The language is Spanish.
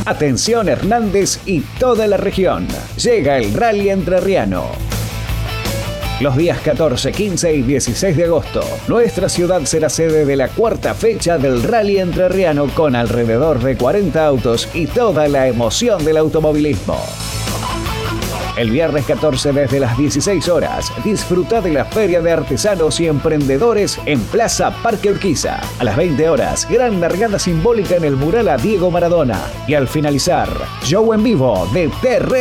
Atención Hernández y toda la región. Llega el Rally Entrerriano. Los días 14, 15 y 16 de agosto, nuestra ciudad será sede de la cuarta fecha del Rally Entrerriano con alrededor de 40 autos y toda la emoción del automovilismo. El viernes 14 desde las 16 horas, disfruta de la Feria de Artesanos y Emprendedores en Plaza Parque Urquiza. A las 20 horas, gran largada simbólica en el mural a Diego Maradona. Y al finalizar, show en vivo de TR